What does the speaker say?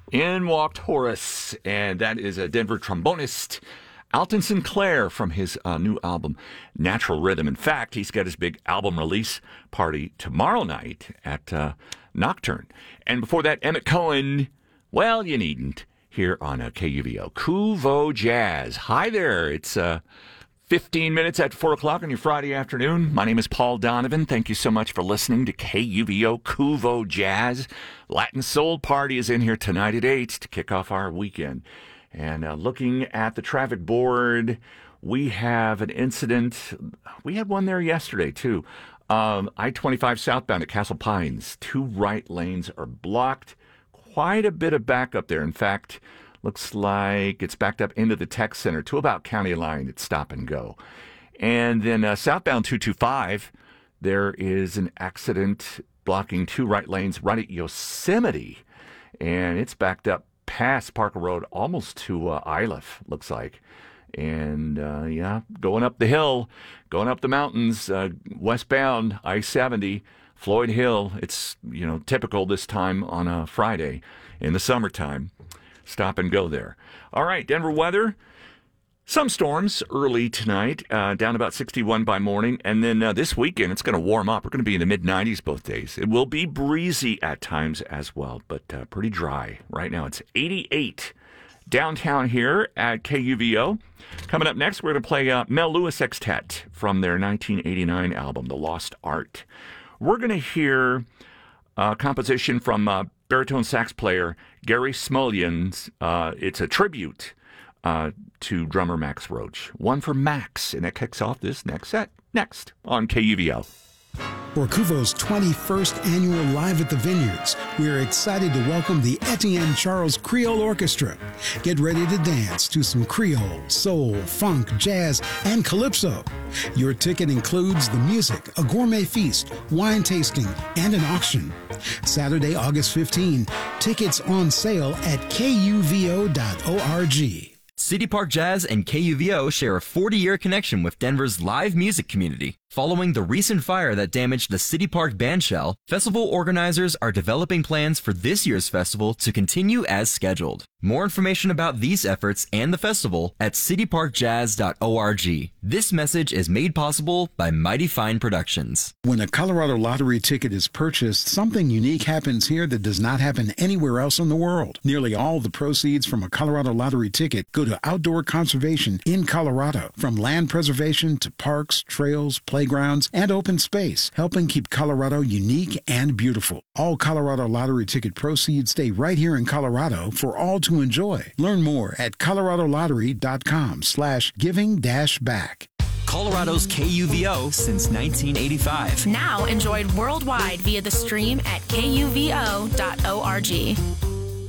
In walked Horace, and that is a Denver trombonist, Alton Sinclair, from his new album, Natural Rhythm. In fact, he's got his big album release party tomorrow night at Nocturne. And before that, Emmett Cohen, well, you needn't, here on KUVO. Kuvo Jazz. Hi there. It's 15 minutes at 4 o'clock on your Friday afternoon. My name is Paul Donovan. Thank you so much for listening to KUVO Kuvo Jazz. Latin Soul Party is in here tonight at 8 to kick off our weekend. And looking at the traffic board, we have an incident. We had one there yesterday, too. I-25 southbound at Castle Pines. 2 right lanes are blocked. Quite a bit of backup there. In fact, looks like it's backed up into the tech center to about County Line. It's stop and go. And then southbound 225, there is an accident blocking 2 right lanes right at Yosemite. And it's backed up past Parker Road almost to Iliff, looks like. And, going up the hill, going up the mountains, westbound I-70, Floyd Hill. It's, typical this time on a Friday in the summertime. Stop and go there. All right, Denver weather. Some storms early tonight, down about 61 by morning. And then this weekend, it's going to warm up. We're going to be in the mid-90s both days. It will be breezy at times as well, but pretty dry. Right now, it's 88 downtown here at KUVO. Coming up next, we're going to play Mel Lewis Sextet from their 1989 album, The Lost Art. We're going to hear a composition from baritone sax player Gary Smulyan's. It's a tribute to drummer Max Roach. One for Max, and it kicks off this next set. Next on KUVO. For Kuvo's 21st annual Live at the Vineyards, we are excited to welcome the Etienne Charles Creole Orchestra. Get ready to dance to some Creole, soul, funk, jazz, and calypso. Your ticket includes the music, a gourmet feast, wine tasting, and an auction. Saturday, August 15, tickets on sale at kuvo.org. City Park Jazz and KUVO share a 40-year connection with Denver's live music community. Following the recent fire that damaged the City Park bandshell, festival organizers are developing plans for this year's festival to continue as scheduled. More information about these efforts and the festival at cityparkjazz.org. This message is made possible by Mighty Fine Productions. When a Colorado Lottery ticket is purchased, something unique happens here that does not happen anywhere else in the world. Nearly all the proceeds from a Colorado Lottery ticket go to outdoor conservation in Colorado, from land preservation to parks, trails, playgrounds, and open space, helping keep Colorado unique and beautiful. All Colorado Lottery ticket proceeds stay right here in Colorado for all to enjoy. Learn more at coloradolottery.com/giving-back. Colorado's KUVO since 1985. Now enjoyed worldwide via the stream at kuvo.org.